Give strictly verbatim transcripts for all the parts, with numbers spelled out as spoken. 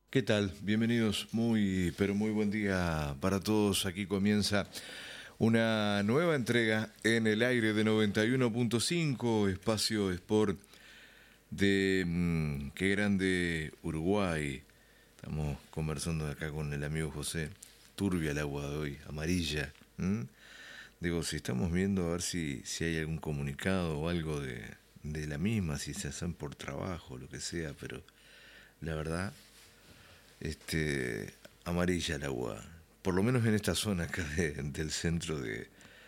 ¿Qué tal? Bienvenidos, muy, pero muy buen día para todos. Aquí comienza una nueva entrega en el aire de noventa y uno punto cinco, Espacio Sport de mmm, Qué Grande Uruguay. Estamos conversando acá con el amigo José. Turbia el agua de hoy, amarilla. ¿m? Digo, si estamos viendo a ver si, si hay algún comunicado o algo de, de la misma, si se hacen por trabajo, lo que sea, pero la verdad... Este, amarilla el agua, por lo menos en esta zona acá de, del centro de,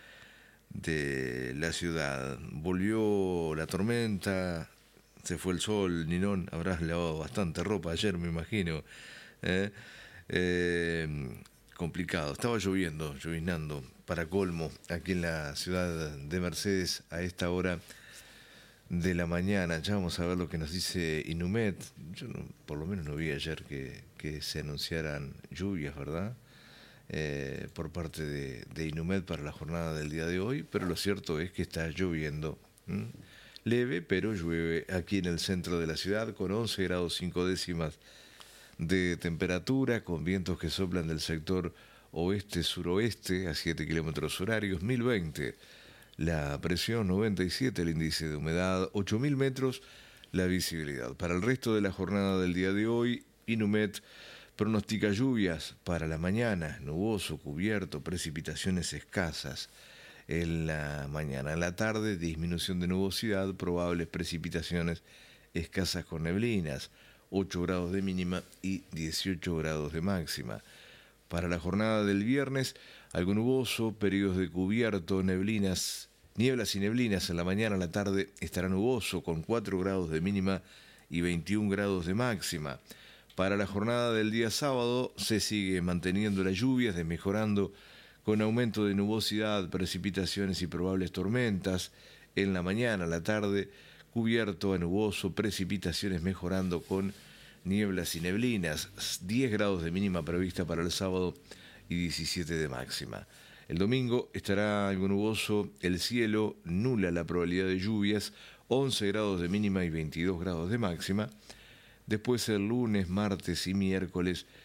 de la ciudad. Volvió la tormenta, se fue el sol. Ninón, habrás lavado bastante ropa ayer, me imagino. ¿eh? Eh, complicado, estaba lloviendo, lloviznando, para colmo, aquí en la ciudad de Mercedes a esta hora de la mañana. Ya vamos a ver lo que nos dice Inumet. Yo no, por lo menos no vi ayer que, que se anunciaran lluvias, ¿verdad? Eh, por parte de, de Inumet para la jornada del día de hoy, pero lo cierto es que está lloviendo. ¿m? Leve, pero llueve aquí en el centro de la ciudad con once grados cinco décimas de temperatura, con vientos que soplan del sector oeste-suroeste a siete kilómetros horarios, mil veinte. La presión noventa y siete, el índice de humedad ocho mil metros, la visibilidad. Para el resto de la jornada del día de hoy, Inumet pronostica lluvias para la mañana, nuboso, cubierto, precipitaciones escasas en la mañana. En la tarde, disminución de nubosidad, probables precipitaciones escasas con neblinas, ocho grados de mínima y dieciocho grados de máxima. Para la jornada del viernes, algo nuboso, periodos de cubierto, neblinas, nieblas y neblinas en la mañana, a la tarde estará nuboso con cuatro grados de mínima y veintiún grados de máxima. Para la jornada del día sábado se sigue manteniendo las lluvias, desmejorando con aumento de nubosidad, precipitaciones y probables tormentas. En la mañana, a la tarde, cubierto a nuboso, precipitaciones mejorando con nieblas y neblinas, diez grados de mínima prevista para el sábado y diecisiete de máxima. El domingo estará algo nuboso el cielo, nula la probabilidad de lluvias, once grados de mínima y veintidós grados de máxima. Después el lunes, martes y miércoles